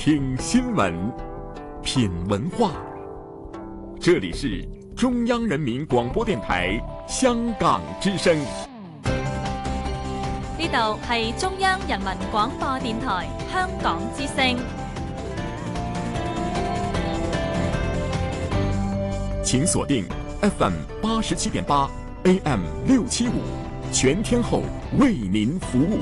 听新闻，品文化。这里是中央人民广播電台香港之聲。 呢度係中央人民廣播電台香港之聲。 請鎖定 FM 87.8 AM 675，全天候為您服務。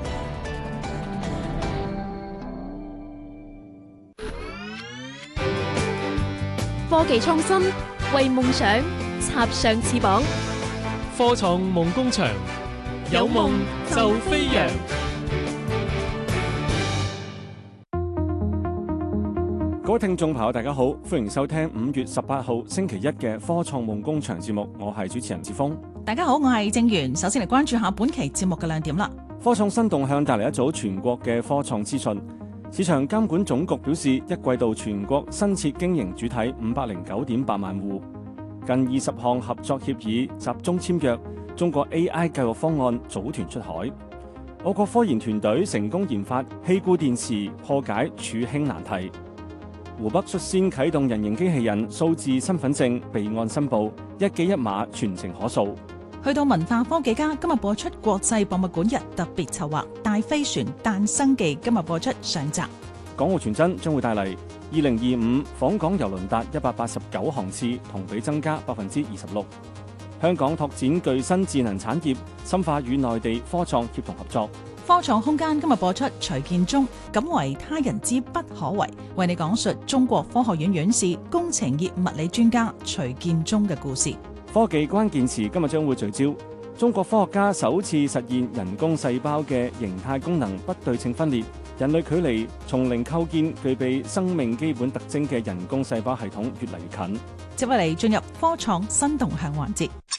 科技創新，為夢想插上翅膀。 科創夢工場，有夢就飛揚。 各位聽眾朋友，大家好，歡迎收聽5月18號星期一嘅科創夢工場節目，我係主持人志峰。 大家好，我係正源。首先嚟關注下本期節目嘅亮點啦。 科創新動向帶嚟一組全國嘅科創資訊。市場監管總局表示，一季度全國新設經營主體509.8萬戶，近20項合作協議集中簽約，中國 AI 計劃方案組團出海。我國科研團隊成功研發氣固電池，破解儲氫難題。湖北率先啟動人形機器人數字身份證備案申報，一機一碼全程可掃。 去到文化科技家今日播出國際博物館日特別籌劃大飛船誕生記，今日播出上集。 港澳傳真將會帶嚟2025訪港郵輪達189航次，同比增加26%。香港拓展具新智能產業，深化與內地科創協同合作。 科創空間今日播出徐建中敢為他人之不可為，為你講述中國科學院院士工程業物理專家徐建中嘅故事。 科技關鍵詞今日將會聚焦中國科學家首次實現人工細胞嘅形態功能不對稱分裂，人類距離從零構建具備生命基本特徵嘅人工細胞系統越嚟越近。 接落嚟進入科創新動向環節。